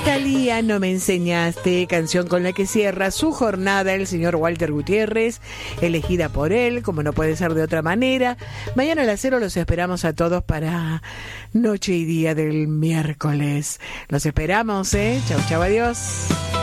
Thalía, No me enseñaste, canción con la que cierra su jornada el señor Walter Gutiérrez, elegida por él, como no puede ser de otra manera. Mañana a las 0 los esperamos a todos para noche y día del miércoles. Los esperamos, Chau, chau, adiós.